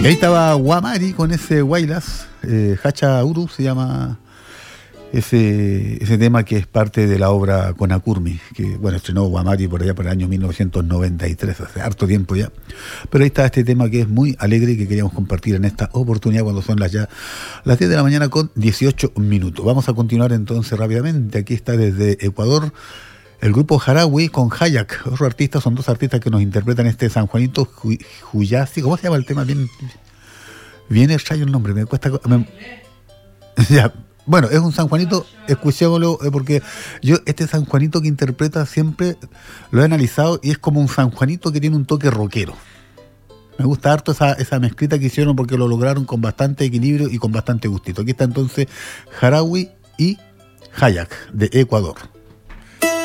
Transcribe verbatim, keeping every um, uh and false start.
Y ahí estaba Guamari con ese Guaylas, eh, Hacha Uru se llama ese, ese tema que es parte de la obra Conacurmi, que bueno, estrenó Guamari por allá por el año mil novecientos noventa y tres, hace harto tiempo ya. Pero ahí está este tema que es muy alegre y que queríamos compartir en esta oportunidad cuando son las ya las diez de la mañana con dieciocho minutos. Vamos a continuar entonces rápidamente. Aquí está desde Ecuador el grupo Jarawi con Hayak, otro artista, son dos artistas que nos interpretan este San Juanito Huyasi. ¿Cómo se llama el tema? Bien, bien extraño el nombre, me cuesta. Me, ya, bueno, es un San Juanito, escuchémoslo, porque yo este San Juanito que interpreta siempre lo he analizado y es como un San Juanito que tiene un toque rockero. Me gusta harto esa, esa mezclita que hicieron porque lo lograron con bastante equilibrio y con bastante gustito. Aquí está entonces Jarawi y Hayak de Ecuador.